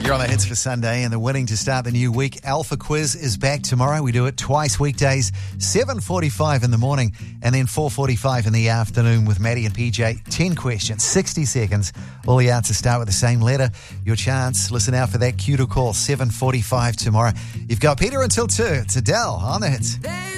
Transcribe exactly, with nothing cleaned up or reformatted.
You're on the hits for Sunday and the winning to start the new week. Alpha Quiz is back tomorrow. We do it twice weekdays, seven forty-five in the morning and then four forty-five in the afternoon with Maddie and P J. ten questions, sixty seconds. All the answers start with the same letter. Your chance. Listen out for that cue to call, seven forty-five tomorrow. You've got Peter until two. It's Adele on the hits.